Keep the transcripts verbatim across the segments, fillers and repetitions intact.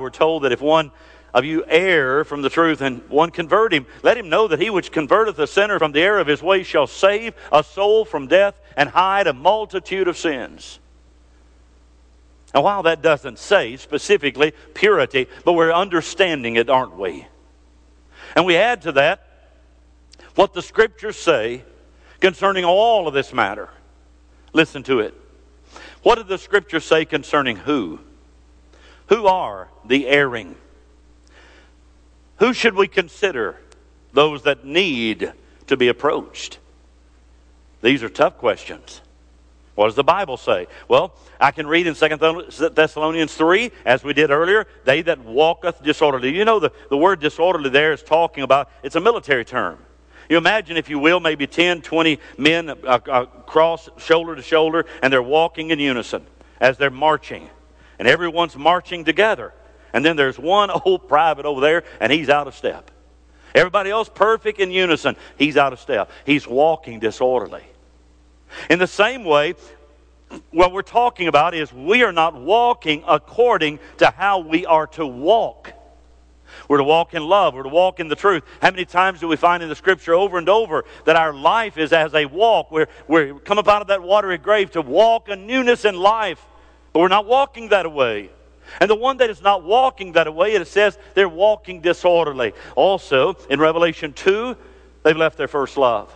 we're told that if one of you err from the truth and one convert him, let him know that he which converteth a sinner from the error of his way shall save a soul from death and hide a multitude of sins. Now, while that doesn't say specifically purity, but we're understanding it, aren't we? And we add to that what the Scriptures say concerning all of this matter. Listen to it. What did the Scriptures say concerning who? Who are the erring? Who should we consider those that need to be approached? These are tough questions. What does the Bible say? Well, I can read in Second Thessalonians three, as we did earlier, they that walketh disorderly. You know, the, the word disorderly there is talking about, it's a military term. You imagine, if you will, maybe ten, twenty men uh, uh, cross shoulder to shoulder, and they're walking in unison as they're marching. And everyone's marching together. And then there's one old private over there, and he's out of step. Everybody else perfect in unison. He's out of step. He's walking disorderly. In the same way, what we're talking about is we are not walking according to how we are to walk. We're to walk in love. We're to walk in the truth. How many times do we find in the Scripture over and over that our life is as a walk? We're, we're come up out of that watery grave to walk a newness in life. But we're not walking that way. And the one that is not walking that way, it says they're walking disorderly. Also, in Revelation two, they've left their first love.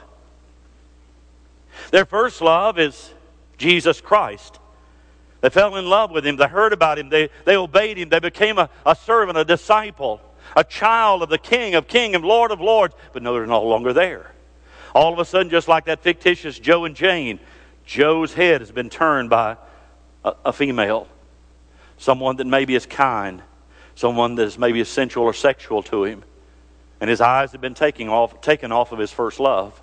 Their first love is Jesus Christ. They fell in love with Him. They heard about Him. They, they obeyed Him. They became a, a servant, a disciple, a child of the King of Kings and Lord of Lords. But no, they're no longer there. All of a sudden, just like that fictitious Joe and Jane, Joe's head has been turned by a, a female. Someone that maybe is kind. Someone that is maybe sensual or sexual to him. And his eyes have been taken off, taken off of his first love.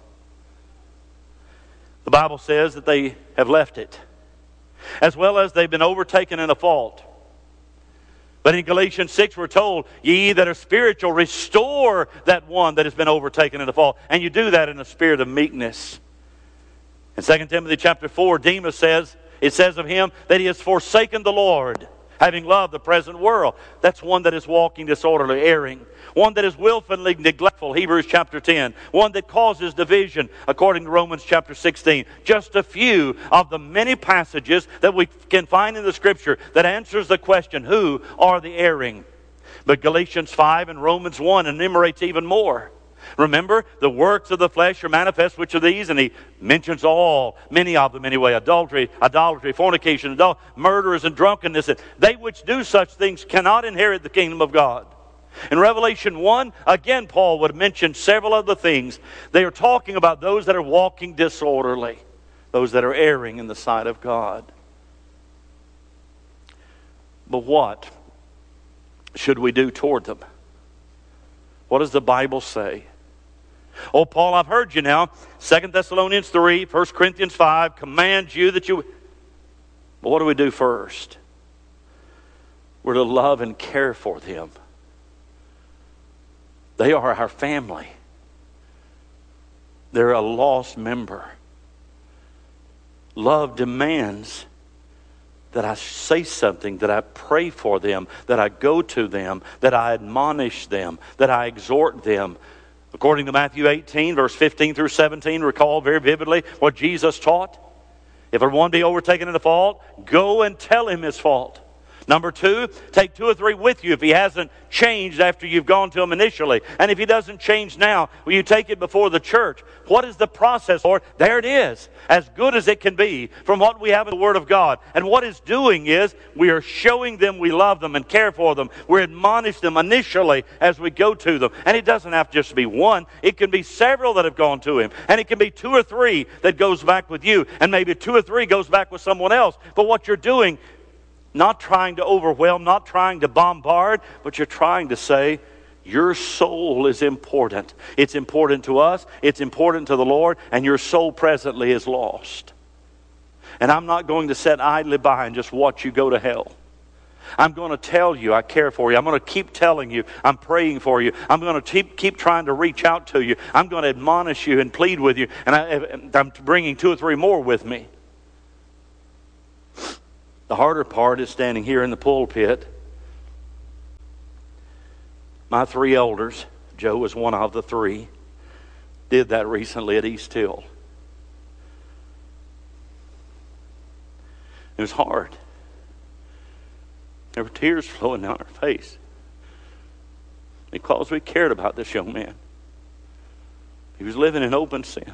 The Bible says that they have left it. As well as they've been overtaken in a fault. But in Galatians six we're told, ye that are spiritual, restore that one that has been overtaken in a fault. And you do that in a spirit of meekness. In Second Timothy chapter four, Demas says, it says of him that he has forsaken the Lord, having loved the present world. That's one that is walking disorderly, erring. One that is willfully neglectful, Hebrews chapter ten. One that causes division, according to Romans chapter sixteen. Just a few of the many passages that we can find in the Scripture that answers the question, who are the erring? But Galatians five and Romans one enumerates even more. Remember, the works of the flesh are manifest, which are these? And he mentions all, many of them anyway. Adultery, idolatry, fornication, adul- murderers, and drunkenness. They which do such things cannot inherit the kingdom of God. In Revelation one, again, Paul would mention several other things. They are talking about those that are walking disorderly. Those that are erring in the sight of God. But what should we do toward them? What does the Bible say? Oh, Paul, I've heard you now. Second Thessalonians three, First Corinthians five commands you that you... But what do we do first? We're to love and care for them. They are our family. They're a lost member. Love demands that I say something, that I pray for them, that I go to them, that I admonish them, that I exhort them. According to Matthew eighteen, verse fifteen through seventeen, recall very vividly what Jesus taught. If one be overtaken in a fault, go and tell him his fault. Number two, take two or three with you if he hasn't changed after you've gone to him initially. And if he doesn't change now, will you take it before the church? What is the process, Lord? There it is, as good as it can be from what we have in the Word of God. And what it's doing is we are showing them we love them and care for them. We're admonishing them initially as we go to them. And it doesn't have to just be one. It can be several that have gone to him. And it can be two or three that goes back with you. And maybe two or three goes back with someone else. But what you're doing, not trying to overwhelm, not trying to bombard, but you're trying to say, your soul is important. It's important to us. It's important to the Lord. And your soul presently is lost. And I'm not going to sit idly by and just watch you go to hell. I'm going to tell you I care for you. I'm going to keep telling you I'm praying for you. I'm going to keep, keep trying to reach out to you. I'm going to admonish you and plead with you. And I, I'm bringing two or three more with me. The harder part is standing here in the pulpit My three elders, Joe was one of the three, did that recently at East Hill. It was hard. There were tears flowing down our face because we cared about this young man. He was living in open sin.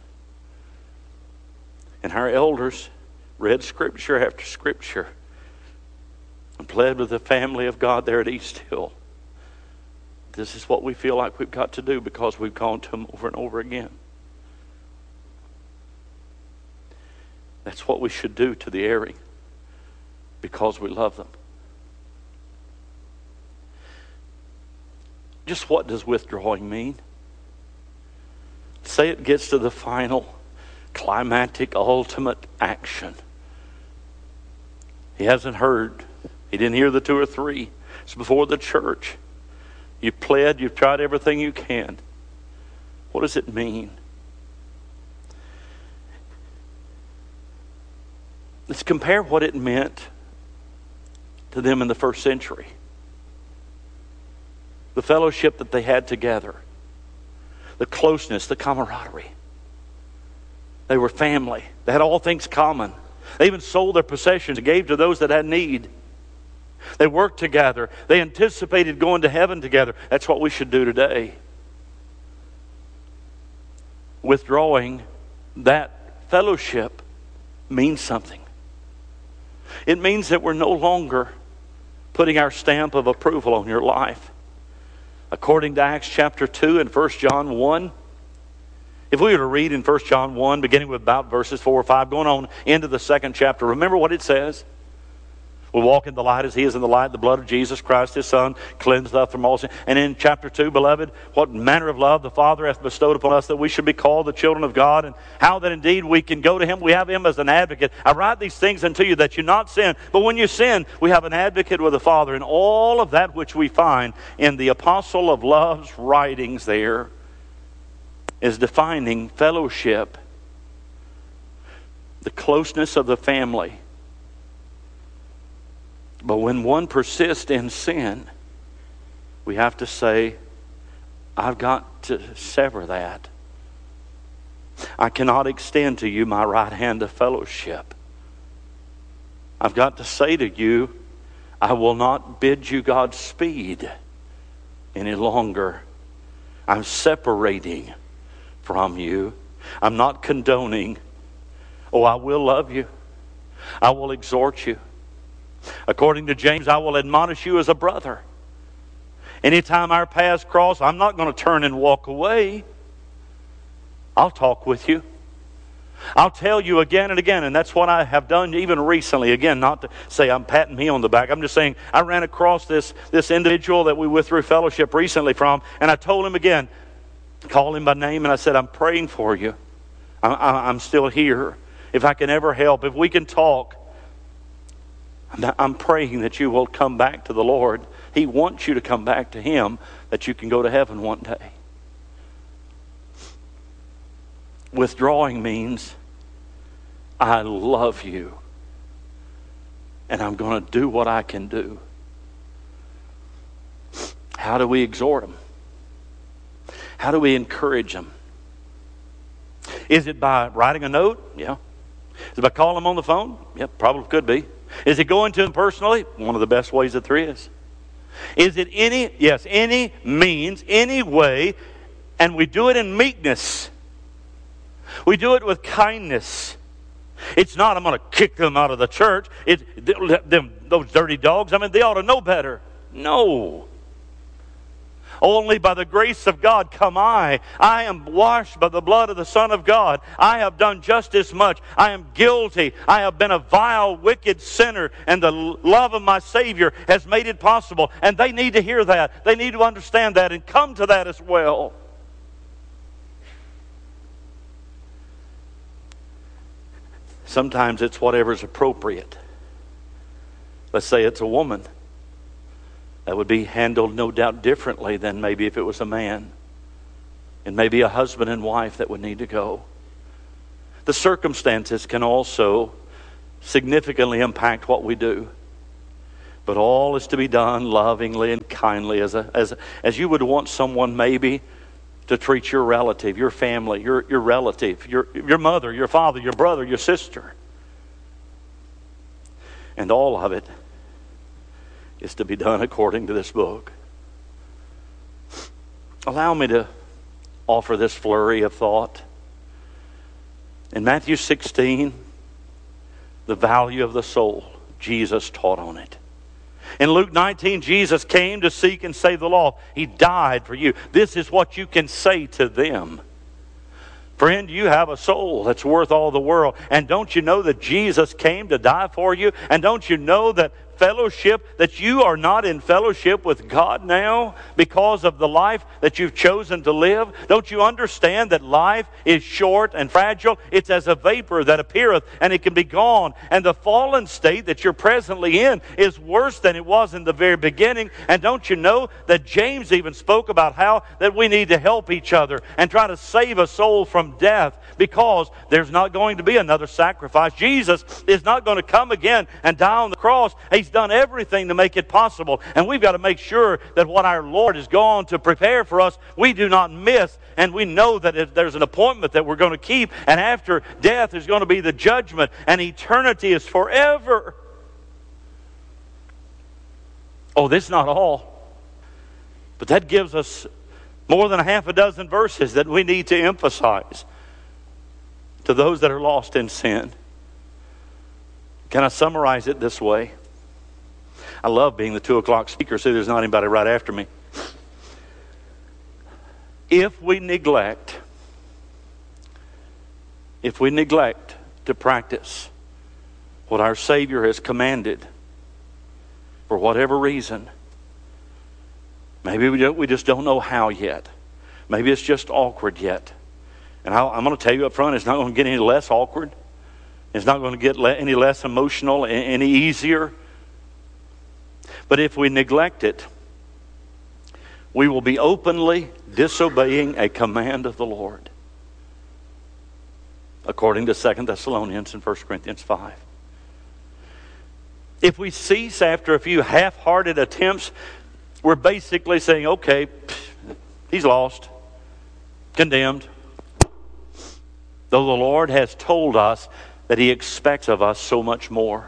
And our elders read scripture after scripture and pled with the family of God there at East Hill. This is what we feel like we've got to do because we've gone to them over and over again. That's what we should do to the erring because we love them. Just what does withdrawing mean? Say it gets to the final, climactic, ultimate action. He hasn't heard. He didn't hear the two or three. It's before the church. You've pled. You've tried everything you can. What does it mean? Let's compare what it meant to them in the first century. The fellowship that they had together. The closeness, the camaraderie. They were family. They had all things common. They even sold their possessions and gave to those that had need. They worked together. They anticipated going to heaven together. That's what we should do today. Withdrawing that fellowship means something. It means that we're no longer putting our stamp of approval on your life. According to Acts chapter two and First John one, if we were to read in First John one, beginning with about verses four or five, going on into the second chapter, remember what it says? We walk in the light as he is in the light. The blood of Jesus Christ, his Son, cleansed us from all sin. And in chapter two, beloved, what manner of love the Father hath bestowed upon us that we should be called the children of God, and how that indeed we can go to him. We have him as an advocate. I write these things unto you that you not sin. But when you sin, we have an advocate with the Father. And all of that which we find in the Apostle of Love's writings there is defining fellowship, the closeness of the family. But when one persists in sin, we have to say, I've got to sever that. I cannot extend to you my right hand of fellowship. I've got to say to you, I will not bid you Godspeed any longer. I'm separating from you. I'm not condoning. Oh, I will love you. I will exhort you. According to James, I will admonish you as a brother. Anytime our paths cross, I'm not going to turn and walk away. I'll talk with you. I'll tell you again and again, and that's what I have done even recently. Again, not to say I'm patting me on the back. I'm just saying I ran across this, this individual that we withdrew fellowship recently from, and I told him again, called him by name, and I said, I'm praying for you. I, I, I'm still here. If I can ever help, if we can talk, I'm praying that you will come back to the Lord. He wants you to come back to him, that you can go to heaven one day. Withdrawing means I love you, and I'm going to do what I can do. How do we exhort them? How do we encourage them? Is it by writing a note? Yeah. Is it by calling them on the phone? Yeah, probably could be. Is it going to them personally? One of the best ways that there is. Is it any, yes, any means, any way, and we do it in meekness. We do it with kindness. It's not, I'm going to kick them out of the church. It, them, those dirty dogs, I mean, they ought to know better. No. Only by the grace of God come I. I am washed by the blood of the Son of God. I have done just as much. I am guilty. I have been a vile, wicked sinner, and the love of my Savior has made it possible. And they need to hear that. They need to understand that and come to that as well. Sometimes it's whatever's appropriate. Let's say it's a woman. That would be handled no doubt differently than maybe if it was a man. And maybe a husband and wife that would need to go. The circumstances can also significantly impact what we do. But all is to be done lovingly and kindly, as a, as a, as you would want someone maybe to treat your relative, your family, your, your relative, your, your mother, your father, your brother, your sister. And all of it is to be done according to this book. Allow me to offer this flurry of thought. In Matthew sixteen, the value of the soul, Jesus taught on it. In Luke nineteen, Jesus came to seek and save the lost. He died for you. This is what you can say to them. Friend, you have a soul that's worth all the world. And don't you know that Jesus came to die for you? And don't you know that fellowship, that you are not in fellowship with God now because of the life that you've chosen to live? Don't you understand that life is short and fragile? It's as a vapor that appeareth and it can be gone. And the fallen state that you're presently in is worse than it was in the very beginning. And don't you know that James even spoke about how that we need to help each other and try to save a soul from death, because there's not going to be another sacrifice. Jesus is not going to come again and die on the cross. He's done everything to make it possible. And we've got to make sure that what our Lord has gone to prepare for us, we do not miss. And we know that if there's an appointment that we're going to keep, and after death is going to be the judgment, and eternity is forever. Oh, this is not all. But that gives us more than a half a dozen verses that we need to emphasize to those that are lost in sin. Can I summarize it this way? I love being the two o'clock speaker, so there's not anybody right after me. If we neglect, if we neglect to practice what our Savior has commanded, for whatever reason, maybe we, don't, we just don't know how yet. Maybe it's just awkward yet. And I'll, I'm going to tell you up front, it's not going to get any less awkward. It's not going to get le- any less emotional, any easier. But if we neglect it, we will be openly disobeying a command of the Lord, according to Second Thessalonians and First Corinthians five. If we cease after a few half-hearted attempts, we're basically saying, okay, he's lost, condemned. Though the Lord has told us that He expects of us so much more.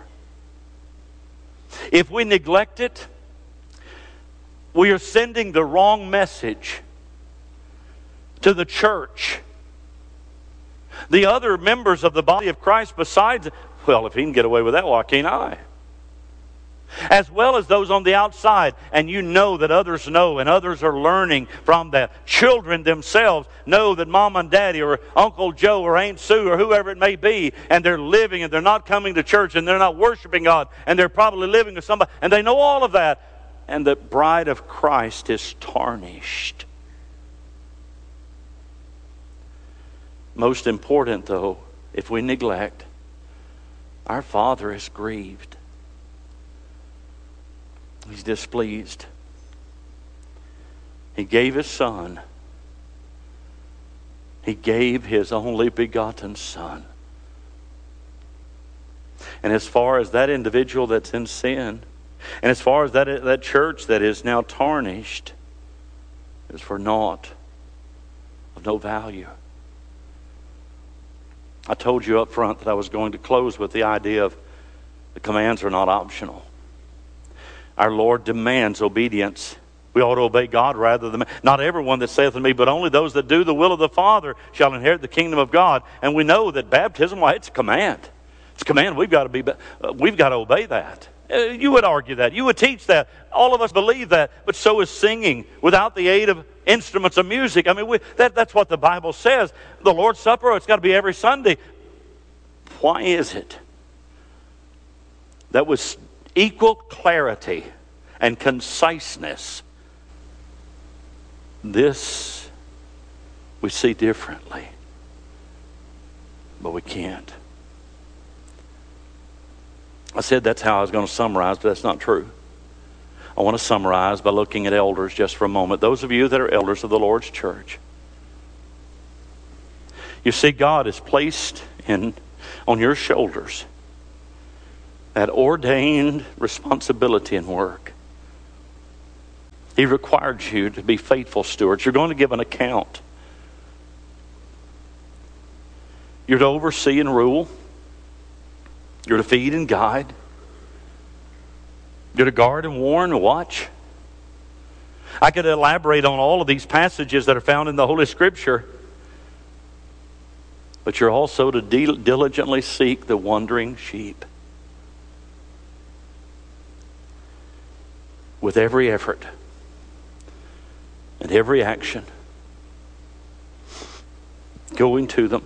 If we neglect it, we are sending the wrong message to the church. The other members of the body of Christ besides, well, if He can get away with that, why can't I? As well as those on the outside. And you know that others know, and others are learning from that. Children themselves know that Mom and Daddy or Uncle Joe or Aunt Sue or whoever it may be, and they're living and they're not coming to church and they're not worshiping God, and they're probably living with somebody, and they know all of that. And the bride of Christ is tarnished. Most important though, if we neglect, our Father is grieved. He's displeased. He gave His Son. He gave His only begotten Son. And as far as that individual that's in sin, and as far as that, that church that is now tarnished, is for naught, of no value. I told you up front that I was going to close with the idea of the commands are not optional. Our Lord demands obedience. We ought to obey God rather than man. Not everyone that saith unto me, but only those that do the will of the Father shall inherit the kingdom of God. And we know that baptism, well, it's a command. It's a command. We've got to be. Uh, we've got to obey that. Uh, you would argue that. You would teach that. All of us believe that. But so is singing without the aid of instruments of music. I mean, we, that, that's what the Bible says. The Lord's Supper, it's got to be every Sunday. Why is it that with equal clarity and conciseness, this we see differently, but we can't? I said that's how I was going to summarize, but that's not true. I want to summarize by looking at elders just for a moment. Those of you that are elders of the Lord's church. You see, God has placed in on your shoulders that ordained responsibility and work. He required you to be faithful stewards. You're going to give an account. You're to oversee and rule. You're to feed and guide. You're to guard and warn and watch. I could elaborate on all of these passages that are found in the Holy Scripture. But you're also to dil- diligently seek the wandering sheep. With every effort and every action. Going to them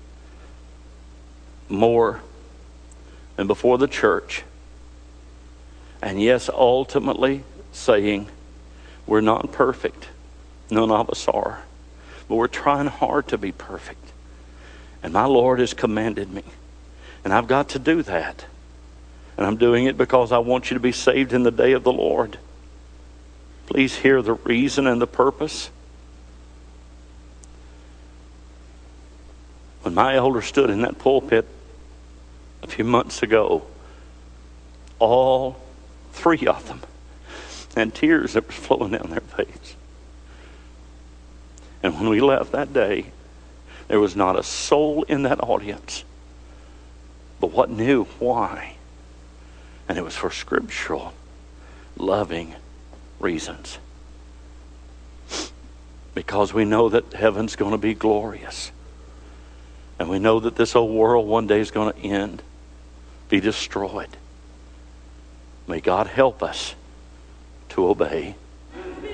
more than before the church. And yes, ultimately saying, we're not perfect. None of us are. But we're trying hard to be perfect. And my Lord has commanded me. And I've got to do that. And I'm doing it because I want you to be saved in the day of the Lord. Please hear the reason and the purpose. When my elder stood in that pulpit a few months ago, all three of them had tears that were flowing down their face. And when we left that day, there was not a soul in that audience but what knew why. And it was for scriptural, loving reasons. Because we know that heaven's going to be glorious. And we know that this old world one day is going to end, be destroyed. May God help us to obey.